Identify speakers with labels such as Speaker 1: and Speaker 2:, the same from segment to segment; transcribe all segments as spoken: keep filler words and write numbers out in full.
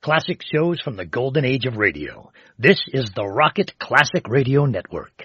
Speaker 1: Classic shows from the golden age of radio. This is the Rocket Classic Radio Network.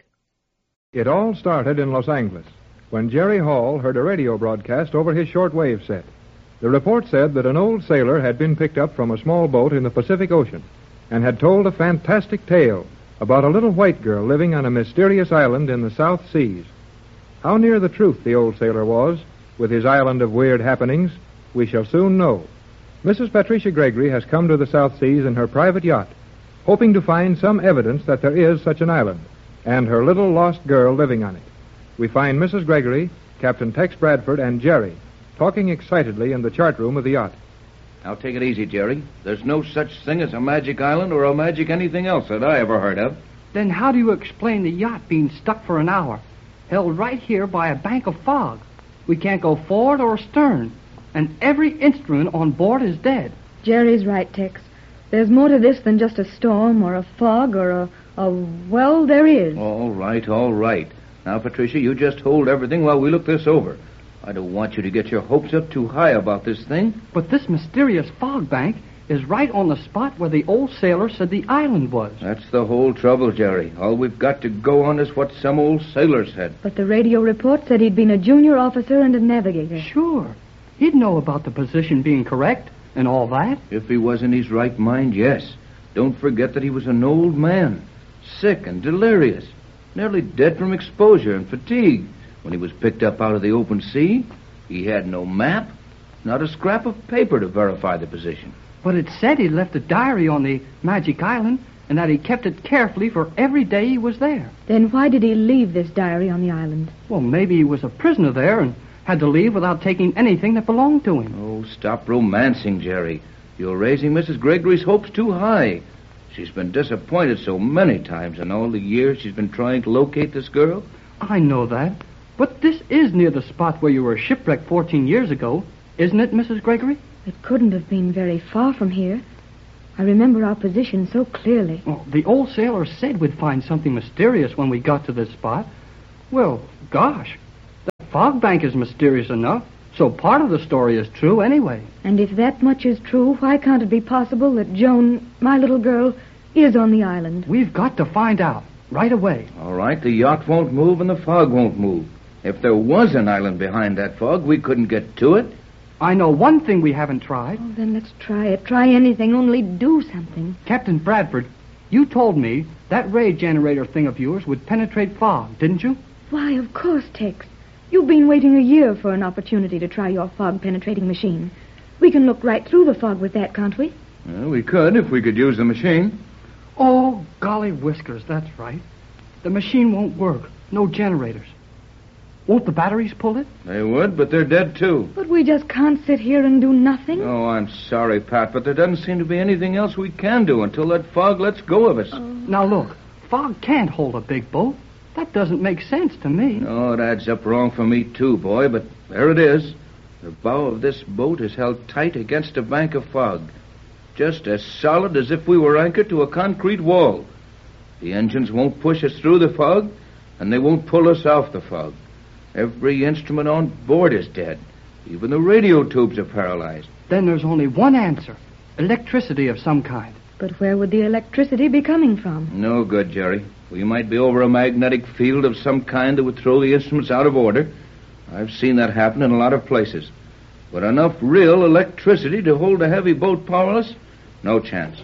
Speaker 2: It all started in Los Angeles when Jerry Hall heard a radio broadcast over his shortwave set. The report said that an old sailor had been picked up from a small boat in the Pacific Ocean and had told a fantastic tale about a little white girl living on a mysterious island in the South Seas. How near the truth the old sailor was with his island of weird happenings, we shall soon know. Missus Patricia Gregory has come to the South Seas in her private yacht, hoping to find some evidence that there is such an island, and her little lost girl living on it. We find Missus Gregory, Captain Tex Bradford, and Jerry talking excitedly in the chart room of the yacht.
Speaker 3: Now, take it easy, Jerry. There's no such thing as a magic island or a magic anything else that I ever heard of.
Speaker 4: Then how do you explain the yacht being stuck for an hour, held right here by a bank of fog? We can't go forward or stern, and every instrument on board is dead.
Speaker 5: Jerry's right, Tex. There's more to this than just a storm or a fog or a, a... well, there is.
Speaker 3: All right, all right. Now, Patricia, you just hold everything while we look this over. I don't want you to get your hopes up too high about this thing.
Speaker 4: But this mysterious fog bank is right on the spot where the old sailor said the island was.
Speaker 3: That's the whole trouble, Jerry. All we've got to go on is what some old sailor said.
Speaker 5: But the radio report said he'd been a junior officer and a navigator.
Speaker 4: Sure. He'd know about the position being correct and all that.
Speaker 3: If he was in his right mind, yes. Don't forget that he was an old man, sick and delirious, nearly dead from exposure and fatigue. When he was picked up out of the open sea, he had no map, not a scrap of paper to verify the position.
Speaker 4: But it said he left a diary on the Magic Island and that he kept it carefully for every day he was there.
Speaker 5: Then why did he leave this diary on the island?
Speaker 4: Well, maybe he was a prisoner there and had to leave without taking anything that belonged to him.
Speaker 3: Oh, stop romancing, Jerry. You're raising Missus Gregory's hopes too high. She's been disappointed so many times in all the years she's been trying to locate this girl.
Speaker 4: I know that. But this is near the spot where you were shipwrecked fourteen years ago, isn't it, Missus Gregory?
Speaker 5: It couldn't have been very far from here. I remember our position so clearly.
Speaker 4: Well, the old sailor said we'd find something mysterious when we got to this spot. Well, gosh, that fog bank is mysterious enough, so part of the story is true anyway.
Speaker 5: And if that much is true, why can't it be possible that Joan, my little girl, is on the island?
Speaker 4: We've got to find out right away.
Speaker 3: All right, the yacht won't move and the fog won't move. If there was an island behind that fog, we couldn't get to it.
Speaker 4: I know one thing we haven't tried.
Speaker 5: Oh, then let's try it. Try anything, only do something.
Speaker 4: Captain Bradford, you told me that ray generator thing of yours would penetrate fog, didn't you?
Speaker 5: Why, of course, Tex. You've been waiting a year for an opportunity to try your fog-penetrating machine. We can look right through the fog with that, can't we?
Speaker 3: Well, we could if we could use the machine.
Speaker 4: Oh, golly whiskers, that's right. The machine won't work. No generators. Won't the batteries pull it?
Speaker 3: They would, but they're dead, too.
Speaker 5: But we just can't sit here and do nothing.
Speaker 3: Oh, I'm sorry, Pat, but there doesn't seem to be anything else we can do until that fog lets go of us.
Speaker 5: Oh.
Speaker 4: Now, look, fog can't hold a big boat. That doesn't make sense to me.
Speaker 3: No, it adds up wrong for me, too, boy, but there it is. The bow of this boat is held tight against a bank of fog, just as solid as if we were anchored to a concrete wall. The engines won't push us through the fog, and they won't pull us off the fog. Every instrument on board is dead. Even the radio tubes are paralyzed.
Speaker 4: Then there's only one answer. Electricity of some kind.
Speaker 5: But where would the electricity be coming from?
Speaker 3: No good, Jerry. We might be over a magnetic field of some kind that would throw the instruments out of order. I've seen that happen in a lot of places. But enough real electricity to hold a heavy boat powerless? No chance.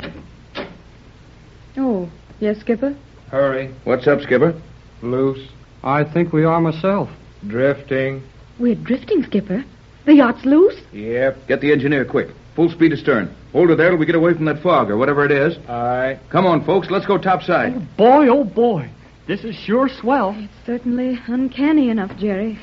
Speaker 5: Oh, yes, Skipper?
Speaker 2: Hurry.
Speaker 3: What's up, Skipper?
Speaker 2: Loose.
Speaker 4: I think we are myself.
Speaker 2: Drifting.
Speaker 5: We're drifting, Skipper. The yacht's loose?
Speaker 2: Yep.
Speaker 3: Get the engineer, quick. Full speed astern. Hold her there till we get away from that fog, or whatever it is.
Speaker 2: Aye.
Speaker 3: Come on, folks. Let's go topside.
Speaker 4: Oh, boy, oh, boy. This is sure swell.
Speaker 5: It's certainly uncanny enough, Jerry.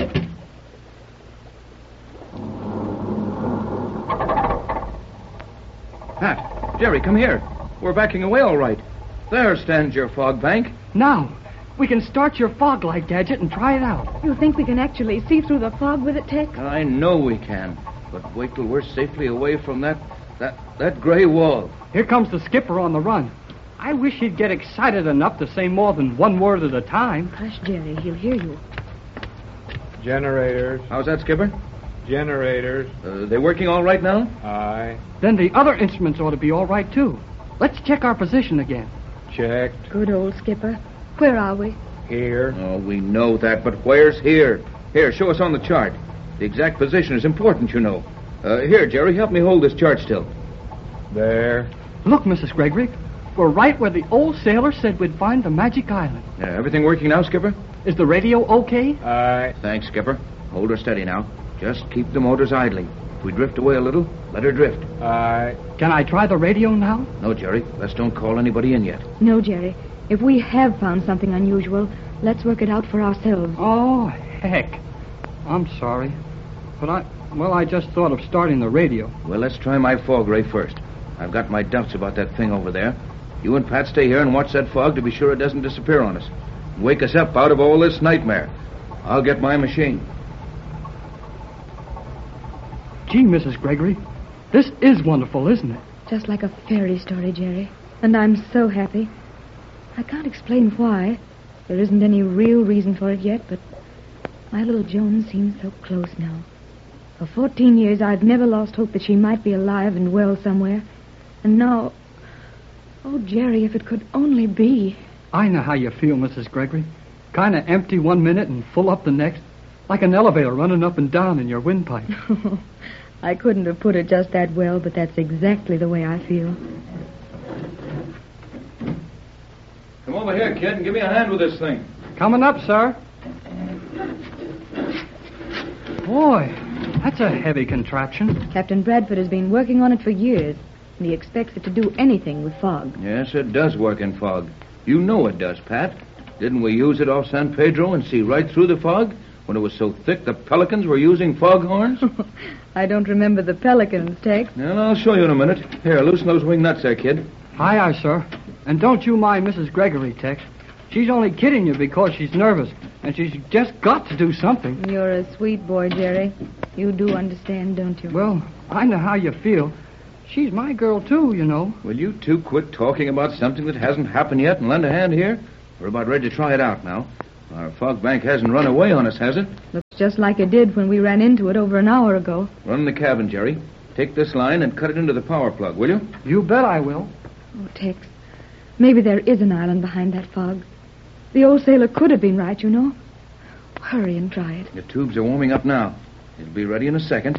Speaker 3: Pat, Jerry, come here. We're backing away all right. There stands your fog bank.
Speaker 4: Now, we can start your fog light gadget and try it out.
Speaker 5: You think we can actually see through the fog with it, Tex?
Speaker 3: I know we can. But wait till we're safely away from that, that, that gray wall.
Speaker 4: Here comes the skipper on the run. I wish he'd get excited enough to say more than one word at a time.
Speaker 5: Hush, Jerry. He'll hear you.
Speaker 2: Generators.
Speaker 3: How's that, Skipper?
Speaker 2: Generators.
Speaker 3: Uh, they working all right now?
Speaker 2: Aye.
Speaker 4: Then the other instruments ought to be all right, too. Let's check our position again.
Speaker 2: Checked.
Speaker 5: Good old skipper. Where are we?
Speaker 2: Here.
Speaker 3: Oh, we know that, but where's here? Here, show us on the chart. The exact position is important, you know. Uh, here, Jerry, help me hold this chart still.
Speaker 2: There.
Speaker 4: Look, Missus Gregory. We're right where the old sailor said we'd find the magic island.
Speaker 3: Uh, everything working now, Skipper?
Speaker 4: Is the radio okay?
Speaker 2: Aye.
Speaker 3: Thanks, Skipper. Hold her steady now. Just keep the motors idling. If we drift away a little, let her drift.
Speaker 2: Aye.
Speaker 4: Can I try the radio now?
Speaker 3: No, Jerry. Let's don't call anybody in yet.
Speaker 5: No, Jerry. If we have found something unusual, let's work it out for ourselves.
Speaker 4: Oh, heck. I'm sorry. But I, well, I just thought of starting the radio.
Speaker 3: Well, let's try my fog ray first. I've got my doubts about that thing over there. You and Pat stay here and watch that fog to be sure it doesn't disappear on us. Wake us up out of all this nightmare. I'll get my machine.
Speaker 4: Gee, Missus Gregory, this is wonderful, isn't it?
Speaker 5: Just like a fairy story, Jerry. And I'm so happy. I can't explain why. There isn't any real reason for it yet, but my little Joan seems so close now. For fourteen years, I've never lost hope that she might be alive and well somewhere. And now... Oh, Jerry, if it could only be.
Speaker 4: I know how you feel, Missus Gregory. Kind of empty one minute and full up the next. Like an elevator running up and down in your windpipe.
Speaker 5: I couldn't have put it just that well, but that's exactly the way I feel.
Speaker 3: Come over here, kid, and give me a hand with this thing.
Speaker 4: Coming up, sir. Boy, that's a heavy contraption.
Speaker 5: Captain Bradford has been working on it for years, and he expects it to do anything with fog.
Speaker 3: Yes, it does work in fog. You know it does, Pat. Didn't we use it off San Pedro and see right through the fog? When it was so thick the pelicans were using foghorns?
Speaker 5: I don't remember the pelicans, Tex.
Speaker 3: Well, I'll show you in a minute. Here, loosen those wing nuts there, kid.
Speaker 4: Aye, aye, sir. And don't you mind Missus Gregory, Tex. She's only kidding you because she's nervous, and she's just got to do something.
Speaker 5: You're a sweet boy, Jerry. You do understand, don't you?
Speaker 4: Well, I know how you feel. She's my girl, too, you know.
Speaker 3: Will you two quit talking about something that hasn't happened yet and lend a hand here? We're about ready to try it out now. Our fog bank hasn't run away on us, has it?
Speaker 5: Looks just like it did when we ran into it over an hour ago.
Speaker 3: Run in the cabin, Jerry. Take this line and cut it into the power plug, will you?
Speaker 4: You bet I will.
Speaker 5: Oh, Tex, maybe there is an island behind that fog. The old sailor could have been right, you know. Hurry and try it.
Speaker 3: The tubes are warming up now. It'll be ready in a second.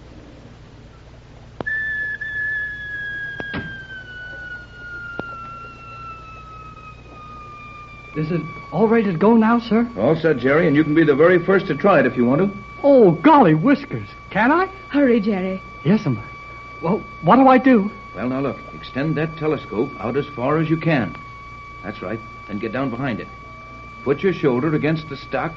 Speaker 4: Is it all ready to go now, sir?
Speaker 3: All set, Jerry, and you can be the very first to try it if you want to.
Speaker 4: Oh, golly whiskers. Can I?
Speaker 5: Hurry, Jerry.
Speaker 4: Yes, ma'am. Well, what do I do?
Speaker 3: Well, now look. Extend that telescope out as far as you can. That's right. Then get down behind it. Put your shoulder against the stock